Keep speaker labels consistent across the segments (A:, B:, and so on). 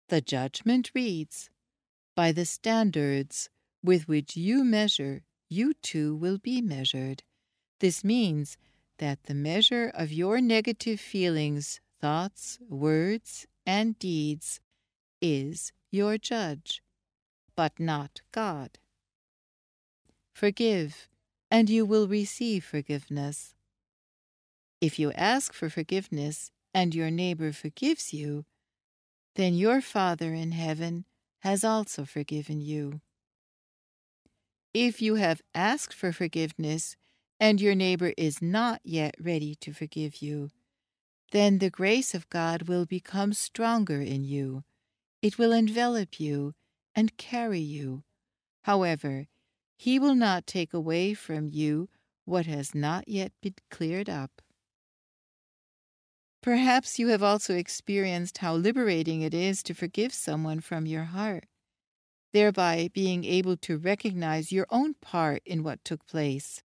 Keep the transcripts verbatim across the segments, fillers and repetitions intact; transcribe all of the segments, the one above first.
A: The judgment reads, "By the standards with which you measure, you too will be measured." This means that the measure of your negative feelings, thoughts, words, and deeds is your judge, but not God. Forgive, and you will receive forgiveness. If you ask for forgiveness and your neighbor forgives you, then your Father in heaven has also forgiven you. If you have asked for forgiveness and your neighbor is not yet ready to forgive you, then the grace of God will become stronger in you. It will envelop you and carry you. However, He will not take away from you what has not yet been cleared up. Perhaps you have also experienced how liberating it is to forgive someone from your heart, thereby being able to recognize your own part in what took place.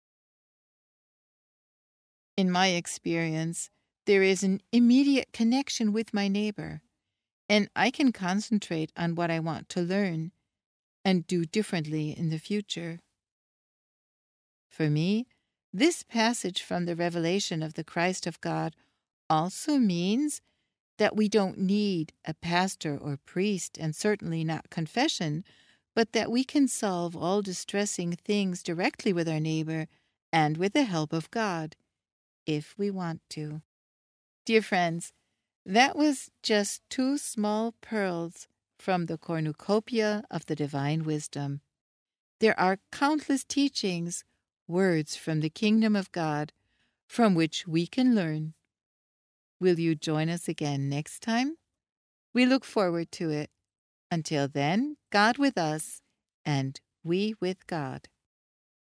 A: In my experience, there is an immediate connection with my neighbor, and I can concentrate on what I want to learn and do differently in the future. For me, this passage from the revelation of the Christ of God also means that we don't need a pastor or priest, and certainly not confession, but that we can solve all distressing things directly with our neighbor and with the help of God, if we want to. Dear friends, that was just two small pearls from the cornucopia of the divine wisdom. There are countless teachings, words from the kingdom of God, from which we can learn. Will you join us again next time? We look forward to it. Until then, God with us, and we with God.